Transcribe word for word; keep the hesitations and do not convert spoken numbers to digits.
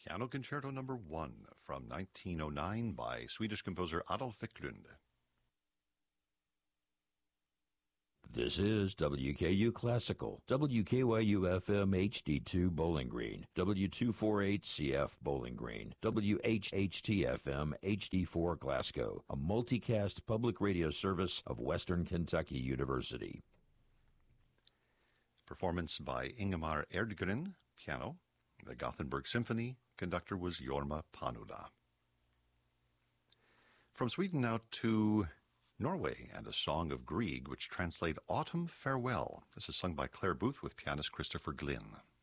Piano Concerto Number One from nineteen oh nine by Swedish composer Adolf Wiklund. This is W K U Classical, W K Y U F M H D two Bowling Green, W two forty-eight C F Bowling Green, W H H T F M H D four Glasgow, a multicast public radio service of Western Kentucky University. Performance by Ingemar Erdgren, piano. The Gothenburg Symphony, conductor was Jorma Panuda. From Sweden now to Norway and a song of Grieg, which translate Autumn Farewell. This is sung by Claire Booth with pianist Christopher Glynn.